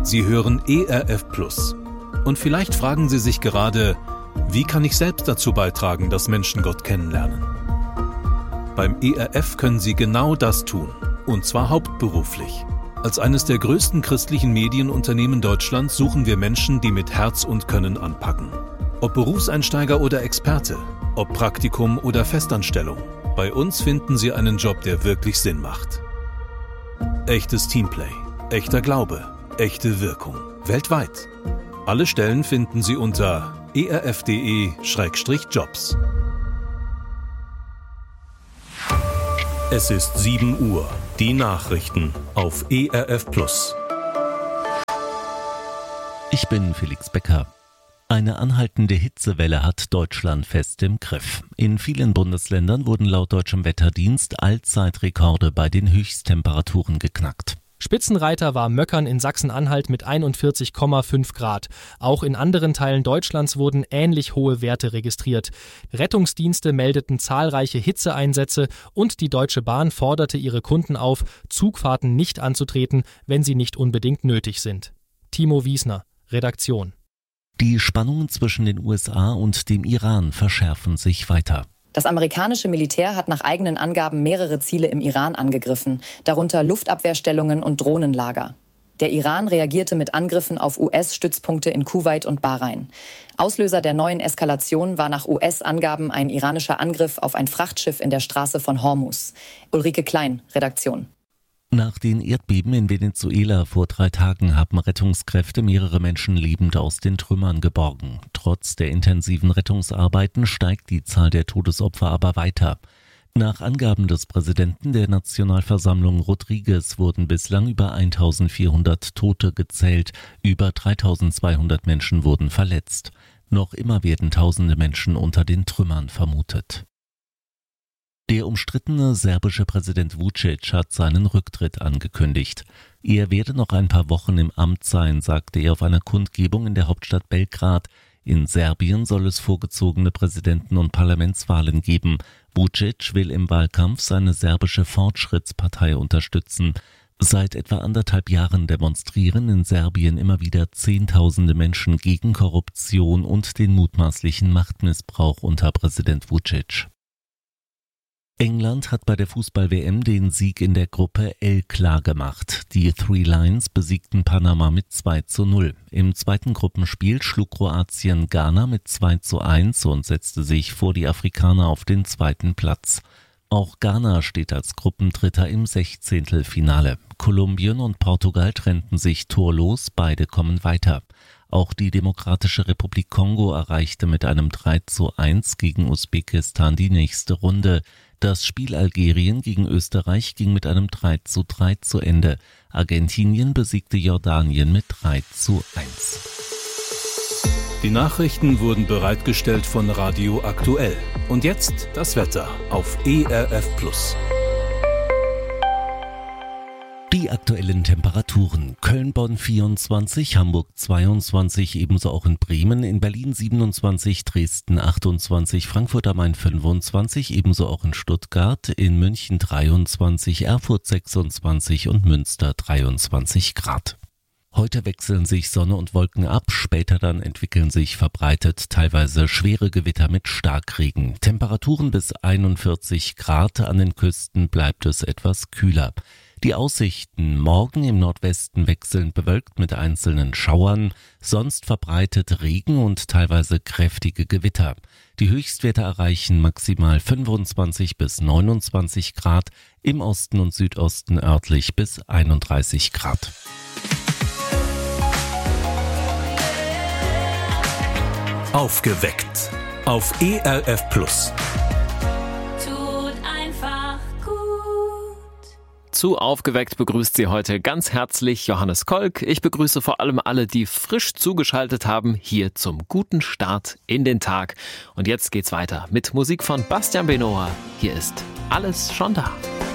Sie hören ERF Plus. Und vielleicht fragen Sie sich gerade, wie kann ich selbst dazu beitragen, dass Menschen Gott kennenlernen? Beim ERF können Sie genau das tun, und zwar hauptberuflich. Als eines der größten christlichen Medienunternehmen Deutschlands suchen wir Menschen, die mit Herz und Können anpacken. Ob Berufseinsteiger oder Experte, ob Praktikum oder Festanstellung, bei uns finden Sie einen Job, der wirklich Sinn macht. Echtes Teamplay, echter Glaube, echte Wirkung, weltweit. Alle Stellen finden Sie unter erf.de/jobs. Es ist 7 Uhr. Die Nachrichten auf ERF Plus. Ich bin Felix Becker. Eine anhaltende Hitzewelle hat Deutschland fest im Griff. In vielen Bundesländern wurden laut deutschem Wetterdienst Allzeitrekorde bei den Höchsttemperaturen geknackt. Spitzenreiter war Möckern in Sachsen-Anhalt mit 41,5 Grad. Auch in anderen Teilen Deutschlands wurden ähnlich hohe Werte registriert. Rettungsdienste meldeten zahlreiche Hitzeeinsätze und die Deutsche Bahn forderte ihre Kunden auf, Zugfahrten nicht anzutreten, wenn sie nicht unbedingt nötig sind. Timo Wiesner, Redaktion. Die Spannungen zwischen den USA und dem Iran verschärfen sich weiter. Das amerikanische Militär hat nach eigenen Angaben mehrere Ziele im Iran angegriffen, darunter Luftabwehrstellungen und Drohnenlager. Der Iran reagierte mit Angriffen auf US-Stützpunkte in Kuwait und Bahrain. Auslöser der neuen Eskalation war nach US-Angaben ein iranischer Angriff auf ein Frachtschiff in der Straße von Hormuz. Ulrike Klein, Redaktion. Nach den Erdbeben in Venezuela vor 3 Tagen haben Rettungskräfte mehrere Menschen lebend aus den Trümmern geborgen. Trotz der intensiven Rettungsarbeiten steigt die Zahl der Todesopfer aber weiter. Nach Angaben des Präsidenten der Nationalversammlung Rodriguez wurden bislang über 1400 Tote gezählt, über 3200 Menschen wurden verletzt. Noch immer werden tausende Menschen unter den Trümmern vermutet. Der umstrittene serbische Präsident Vučić hat seinen Rücktritt angekündigt. Er werde noch ein paar Wochen im Amt sein, sagte er auf einer Kundgebung in der Hauptstadt Belgrad. In Serbien soll es vorgezogene Präsidenten- und Parlamentswahlen geben. Vučić will im Wahlkampf seine serbische Fortschrittspartei unterstützen. Seit etwa 1,5 Jahren demonstrieren in Serbien immer wieder Zehntausende Menschen gegen Korruption und den mutmaßlichen Machtmissbrauch unter Präsident Vučić. England hat bei der Fußball-WM den Sieg in der Gruppe L klar gemacht. Die Three Lions besiegten Panama mit 2:0. Im zweiten Gruppenspiel schlug Kroatien Ghana mit 2:1 und setzte sich vor die Afrikaner auf den zweiten Platz. Auch Ghana steht als Gruppendritter im 16. Kolumbien und Portugal trennten sich torlos, beide kommen weiter. Auch die Demokratische Republik Kongo erreichte mit einem 3:1 gegen Usbekistan die nächste Runde. Das Spiel Algerien gegen Österreich ging mit einem 3:3 zu Ende. Argentinien besiegte Jordanien mit 3:1. Die Nachrichten wurden bereitgestellt von Radio Aktuell. Und jetzt das Wetter auf ERF Plus. Die aktuellen Temperaturen: Köln-Bonn 24, Hamburg 22, ebenso auch in Bremen, in Berlin 27, Dresden 28, Frankfurt am Main 25, ebenso auch in Stuttgart, in München 23, Erfurt 26 und Münster 23 Grad. Heute wechseln sich Sonne und Wolken ab, später dann entwickeln sich verbreitet teilweise schwere Gewitter mit Starkregen. Temperaturen bis 41 Grad, an den Küsten bleibt es etwas kühler. Die Aussichten: morgen im Nordwesten wechselnd bewölkt mit einzelnen Schauern, sonst verbreitet Regen und teilweise kräftige Gewitter. Die Höchstwerte erreichen maximal 25 bis 29 Grad, im Osten und Südosten örtlich bis 31 Grad. Aufgeweckt auf ERF Plus. Zu Aufgeweckt begrüßt Sie heute ganz herzlich Johannes Kolk. Ich begrüße vor allem alle, die frisch zugeschaltet haben, hier zum guten Start in den Tag. Und jetzt geht's weiter mit Musik von Bastian Benoa. Hier ist Alles schon da.